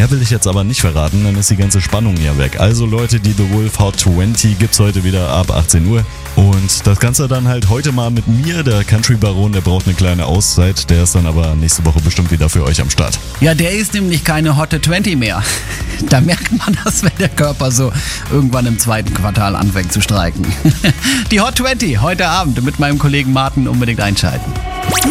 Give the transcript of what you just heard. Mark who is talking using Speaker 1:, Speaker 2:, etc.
Speaker 1: Mehr will ich jetzt aber nicht verraten, dann ist die ganze Spannung ja weg. Also Leute, die The Wolf Hot 20 gibt's heute wieder ab 18 Uhr. Und das Ganze dann halt heute mal mit mir, der Country Baron, der braucht eine kleine Auszeit. Der ist dann aber nächste Woche bestimmt wieder für euch am Start.
Speaker 2: Ja, der ist nämlich keine Hotte 20 mehr. Da merkt man das, wenn der Körper so irgendwann im zweiten Quartal anfängt zu streiken. Die Hot 20 heute Abend mit meinem Kollegen Martin unbedingt einschalten.